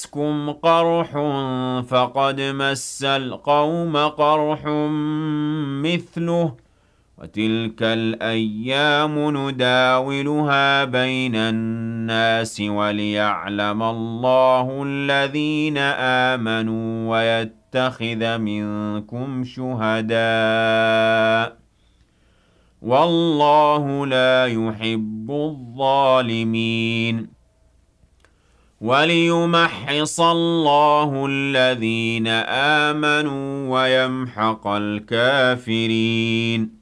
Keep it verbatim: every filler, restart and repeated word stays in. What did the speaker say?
يَمْسَسْكُمْ قَرْحٌ فَقَدْ مَسَّ الْقَوْمَ قَرْحٌ مِّثْلُهُ ۚ وَتِلْكَ الْأَيَّامُ نُدَاوِلُهَا بَيْنَ النَّاسِ وَلِيَعْلَمَ اللَّهُ الَّذِينَ آمَنُوا وَيَتَّخِذَ مِنكُمْ شُهَدَاءَ ۗ وَاللَّهُ لَا يُحِبُّ الظَّالِمِينَ. وَلِيُمَحِّصَ اللَّهُ الَّذِينَ آمَنُوا وَيَمْحَقَ الْكَافِرِينَ